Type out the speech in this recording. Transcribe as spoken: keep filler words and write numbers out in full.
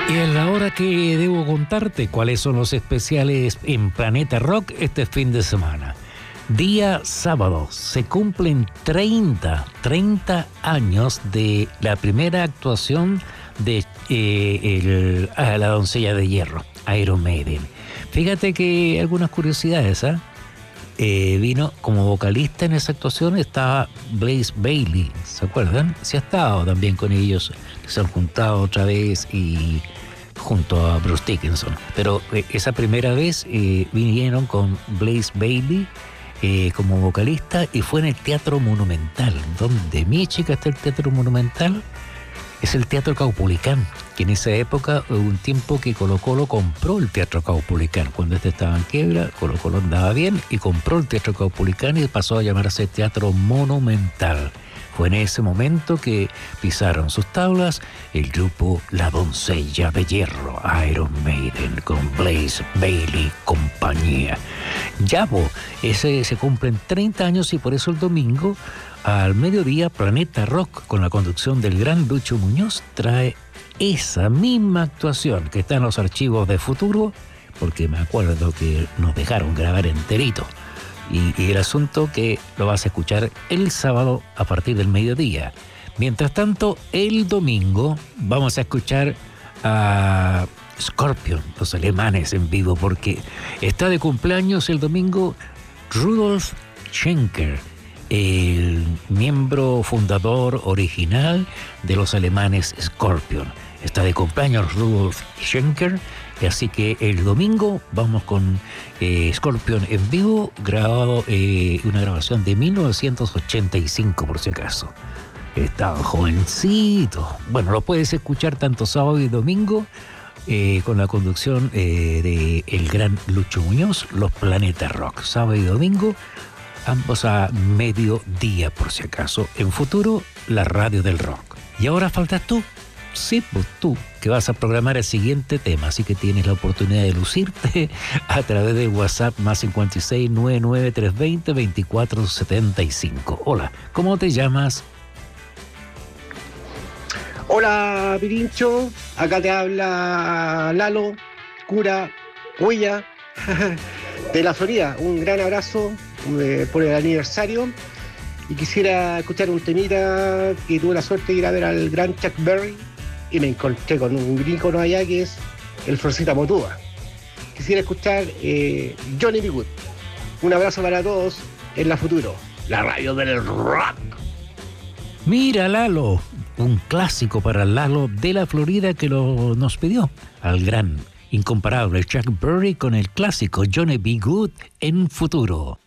Y es la hora que debo contarte cuáles son los especiales en Planeta Rock este fin de semana. Día sábado se cumplen treinta, treinta años de la primera actuación de eh, el, a la doncella de hierro, Iron Maiden. Fíjate que algunas curiosidades, ¿eh? Eh, vino como vocalista en esa actuación, estaba Blaze Bayley, ¿se acuerdan? Se ha estado también con ellos, se han juntado otra vez y junto a Bruce Dickinson. Pero eh, esa primera vez eh, vinieron con Blaze Bayley eh, como vocalista y fue en el Teatro Monumental. ¿Dónde, mi chica, está el Teatro Monumental? Es el Teatro Caupolicán, que en esa época hubo un tiempo que Colo Colo compró el Teatro Caupolicán. Cuando este estaba en quiebra, Colo Colo andaba bien y compró el Teatro Caupolicán y pasó a llamarse Teatro Monumental. Fue en ese momento que pisaron sus tablas el grupo La Doncella de Hierro, Iron Maiden, con Blaze Bayley compañía. Ya, bo, ese se cumplen treinta años y por eso el domingo al mediodía Planeta Rock, con la conducción del gran Lucho Muñoz, trae esa misma actuación que está en los archivos de Futuro, porque me acuerdo que nos dejaron grabar enterito. Y, y el asunto que lo vas a escuchar el sábado a partir del mediodía. Mientras tanto, el domingo vamos a escuchar a Scorpion, los alemanes en vivo, porque está de cumpleaños el domingo Rudolf Schenker, el miembro fundador original de los alemanes Scorpion. Está de cumpleaños Rudolf Schenker, así que el domingo vamos con eh, Scorpion en vivo, grabado, eh, una grabación de mil novecientos ochenta y cinco por si acaso. Estaba jovencito. Bueno, lo puedes escuchar tanto sábado y domingo eh, con la conducción eh, de el gran Lucho Muñoz, los Planeta Rock, sábado y domingo, ambos a mediodía por si acaso, en Futuro, la radio del rock. Y ahora faltas tú. Sí, pues tú, que vas a programar el siguiente tema, así que tienes la oportunidad de lucirte a través del WhatsApp más cincuenta y seis, noventa y nueve, trescientos veinte, veinticuatro setenta y cinco. Hola, ¿cómo te llamas? Hola, Pirincho, acá te habla Lalo, cura, huella, de la Florida. Un gran abrazo eh, por el aniversario. Y quisiera escuchar un temita que tuve la suerte de ir a ver al gran Chuck Berry y me encontré con un ícono allá que es el Florcita Motúa. Quisiera escuchar eh, Johnny B. Good. Un abrazo para todos en la Futuro, la radio del rock. Mira, Lalo, un clásico para Lalo de la Florida que lo, nos pidió al gran, incomparable Chuck Berry con el clásico Johnny B. Good en Futuro.